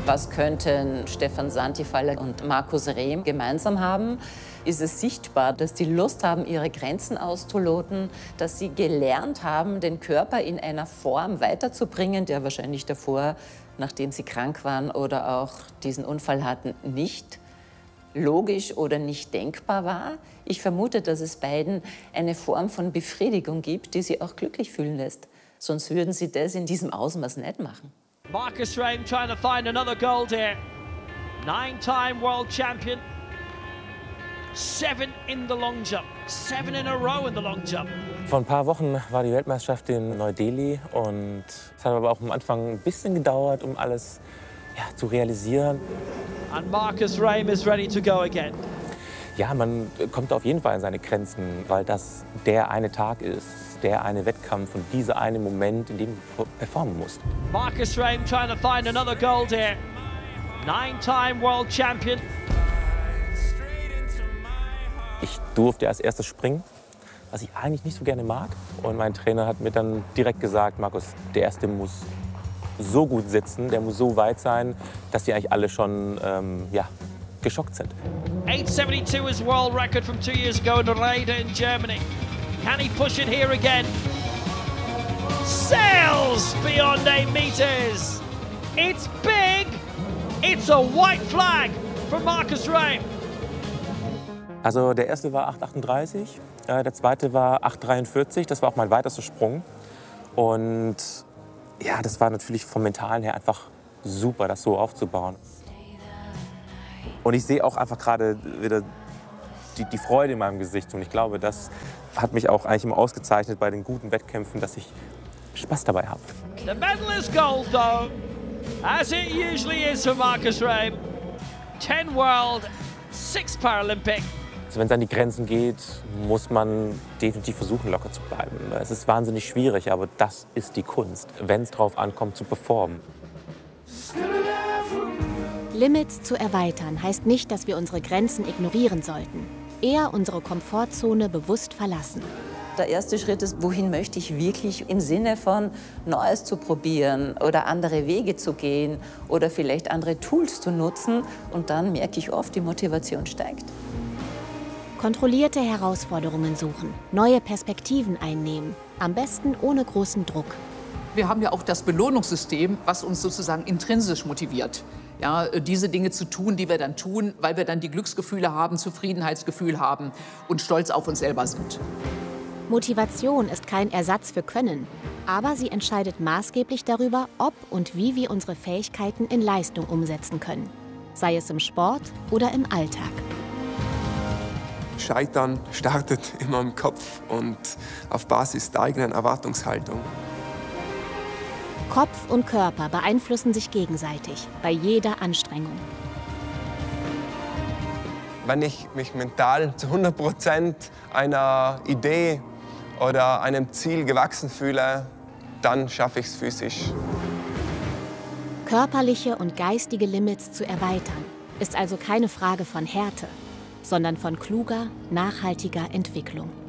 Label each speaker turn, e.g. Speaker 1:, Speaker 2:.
Speaker 1: Was könnten Stefan Santifaller und Markus Rehm gemeinsam haben? Ist es sichtbar, dass die Lust haben, ihre Grenzen auszuloten, dass sie gelernt haben, den Körper in einer Form weiterzubringen, der wahrscheinlich davor, nachdem sie krank waren oder auch diesen Unfall hatten, nicht logisch oder nicht denkbar war. Ich vermute, dass es beiden eine Form von Befriedigung gibt, die sie auch glücklich fühlen lässt. Sonst würden sie das in diesem Ausmaß nicht machen.
Speaker 2: Marcus Rehm trying to find another gold here. 9-time world champion. 7 in the long jump. 7 in a row in the long jump.
Speaker 3: Vor ein paar Wochen war die Weltmeisterschaft in Neu-Delhi und es hat aber auch am Anfang ein bisschen gedauert, um alles zu realisieren.
Speaker 2: And Marcus Rehm is ready to go again.
Speaker 3: Ja, man kommt auf jeden Fall an seine Grenzen, weil das der eine Tag ist, der eine Wettkampf und dieser eine Moment, in dem du performen musst.
Speaker 2: Marcus Rehm trying to find another gold here. 9-time world champion.
Speaker 3: Ich durfte als erstes springen, was ich eigentlich nicht so gerne mag. Und mein Trainer hat mir dann direkt gesagt, Markus, der Erste muss so gut sitzen, der muss so weit sein, dass die eigentlich alle schon geschockt sind.
Speaker 2: 872 is world record from 2 years ago in Reide in Germany. Can he push it here again? Sails beyond 8 meters. It's big. It's a white flag for Marcus Rehm.
Speaker 3: Also der erste war 8,38, der zweite war 8,43. Das war auch mein weitester Sprung. Und ja, das war natürlich vom Mentalen her einfach super, das so aufzubauen. Und ich sehe auch einfach gerade wieder die Freude in meinem Gesicht. Und ich glaube, das hat mich auch eigentlich immer ausgezeichnet bei den guten Wettkämpfen, dass ich Spaß dabei habe.
Speaker 2: The medal is gold, though, as it usually is for Marcus Rehm. 10 World, 6 Paralympic.
Speaker 3: Also wenn es an die Grenzen geht, muss man definitiv versuchen, locker zu bleiben. Es ist wahnsinnig schwierig, aber das ist die Kunst, wenn es darauf ankommt, zu performen.
Speaker 4: Limits zu erweitern heißt nicht, dass wir unsere Grenzen ignorieren sollten. Eher unsere Komfortzone bewusst verlassen.
Speaker 1: Der erste Schritt ist, wohin möchte ich wirklich im Sinne von Neues zu probieren oder andere Wege zu gehen oder vielleicht andere Tools zu nutzen. Und dann merke ich oft, die Motivation steigt.
Speaker 4: Kontrollierte Herausforderungen suchen, neue Perspektiven einnehmen, am besten ohne großen Druck.
Speaker 5: Wir haben ja auch das Belohnungssystem, was uns sozusagen intrinsisch motiviert. Ja, diese Dinge zu tun, die wir dann tun, weil wir dann die Glücksgefühle haben, Zufriedenheitsgefühl haben und stolz auf uns selber sind.
Speaker 4: Motivation ist kein Ersatz für Können, aber sie entscheidet maßgeblich darüber, ob und wie wir unsere Fähigkeiten in Leistung umsetzen können. Sei es im Sport oder im Alltag.
Speaker 6: Scheitern startet immer im Kopf und auf Basis der eigenen Erwartungshaltung.
Speaker 4: Kopf und Körper beeinflussen sich gegenseitig bei jeder Anstrengung.
Speaker 6: Wenn ich mich mental zu 100% einer Idee oder einem Ziel gewachsen fühle, dann schaffe ich es physisch.
Speaker 4: Körperliche und geistige Limits zu erweitern, ist also keine Frage von Härte, sondern von kluger, nachhaltiger Entwicklung.